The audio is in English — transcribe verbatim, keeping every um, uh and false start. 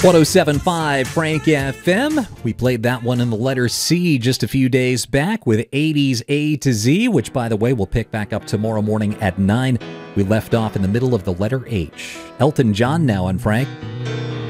one oh seven point five Frank F M. We played that one in the letter C just a few days back with eighties A to Z, which, by the way, we'll pick back up tomorrow morning at nine. We left off in the middle of the letter H. Elton John now on Frank.